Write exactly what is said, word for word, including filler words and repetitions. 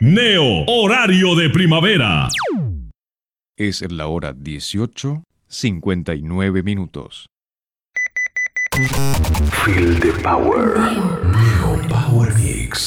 Neo, horario de primavera. Es la hora dieciocho, cincuenta y nueve minutos. Feel the power. Neo Power Mix.